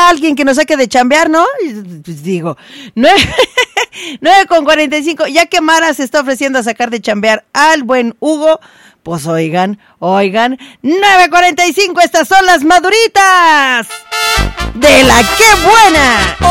alguien que nos saque de chambear, ¿no? Pues digo, 9:45, ya que Mara se está ofreciendo a sacar de chambear al buen Hugo, pues oigan, 9:45, estas son las maduritas de la que buena.